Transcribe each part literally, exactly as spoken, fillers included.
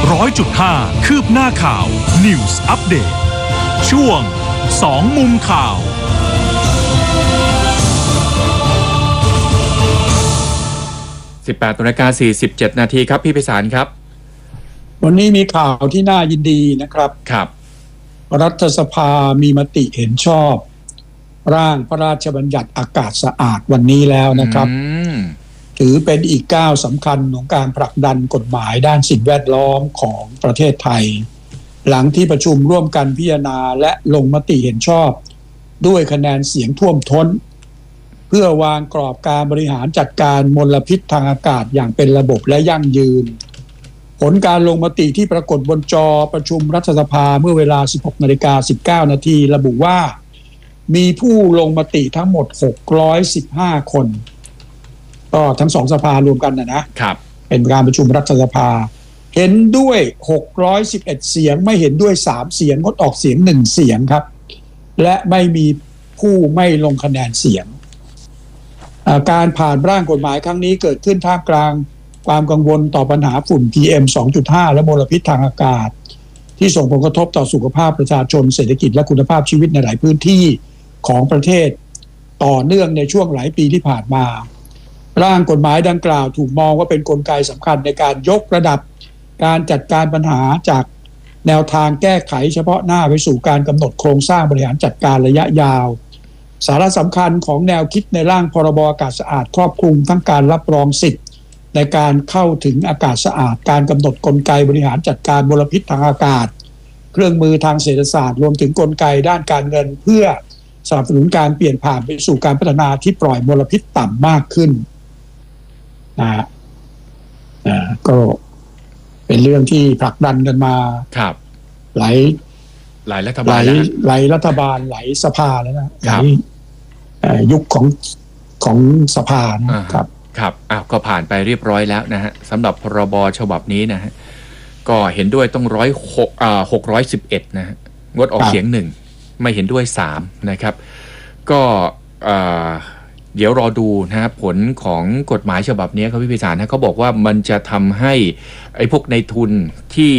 ร้อยจุดห้าคืบหน้าข่าว News Update ช่วงสองมุมข่าวสิบแปดนาฬิกาสี่สิบเจ็ดนาทีครับพี่ไพศาลครับวันนี้มีข่าวที่น่ายินดีนะครับครับรัฐสภามีมติเห็นชอบร่างพระราชบัญญัติอากาศสะอาดวันนี้แล้วนะครับถือเป็นอีกก้าวสำคัญของการผลักดันกฎหมายด้านสิ่งแวดล้อมของประเทศไทยหลังที่ประชุมร่วมกันพิจารณาและลงมติเห็นชอบด้วยคะแนนเสียงท่วมท้นเพื่อวางกรอบการบริหารจัดการมลพิษทางอากาศอย่างเป็นระบบและยั่งยืนผลการลงมติที่ปรากฏบนจอประชุมรัฐสภาเมื่อเวลา สิบหกนาฬิกาสิบเก้านาทีระบุว่ามีผู้ลงมติทั้งหมดหกร้อยสิบห้าคนก็ทั้งสองสภารวมกันนะนะครับเป็นการประชุมรัฐสภาเห็นด้วยหกร้อยสิบเอ็ดเสียงไม่เห็นด้วยสามเสียงงดออกเสียงหนึ่งเสียงครับและไม่มีผู้ไม่ลงคะแนนเสียงการผ่านร่างกฎหมายครั้งนี้เกิดขึ้นท่ามกลางความกังวลต่อปัญหาฝุ่น พี เอ็ม สองจุดห้า และมลพิษทางอากาศที่ส่งผลกระทบต่อสุขภาพประชาชนเศรษฐกิจและคุณภาพชีวิตในหลายพื้นที่ของประเทศต่อเนื่องในช่วงหลายปีที่ผ่านมาร่างกฎหมายดังกล่าวถูกมองว่าเป็นกลไกสำคัญในการยกระดับการจัดการปัญหาจากแนวทางแก้ไขเฉพาะหน้าไปสู่การกำหนดโครงสร้างบริหารจัดการระยะยาวสาระสำคัญของแนวคิดในร่างพรบอากาศสะอาดครอบคลุมทั้งการรับรองสิทธิ์ในการเข้าถึงอากาศสะอาดการกำหนดกลไกบริหารจัดการมลพิษทางอากาศเครื่องมือทางเศรษฐศาสตร์รวมถึงกลไกด้านการเงินเพื่อสนับสนุนการเปลี่ยนผ่านไปสู่การพัฒนาที่ปล่อยมลพิษต่ำมากขึ้นนะฮะก็เป็นเรื่องที่ผลักดันกันมาครับหลายหลายรัฐบาลหลายหลายรัฐบาลหลายสภาแล้วนะหลายยุคของของสภานะครับครับอ้าวก็ผ่านไปเรียบร้อยแล้วนะฮะสำหรับพรบฉบับนี้นะฮะก็เห็นด้วยต้องร้อยหกอ่าหกร้อยสิบเอ็ดนะฮะงดออกเสียงหนึ่งไม่เห็นด้วยสามนะครับก็เดี๋ยวรอดูนะฮะผลของกฎหมายฉบับนี้ครับพี่ไพศาลนะเขาบอกว่ามันจะทำให้ไอ้พวกในทุนที่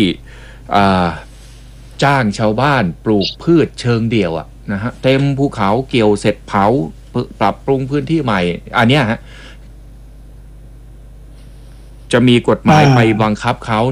จ้างชาวบ้านปลูกพืชเชิงเดี่ยวอะนะฮะเต็มภูเขาเกี่ยวเสร็จเผาปรับปรุงพื้นที่ใหม่อันเนี้ยฮะจะมีกฎหมายไปบังคับเขา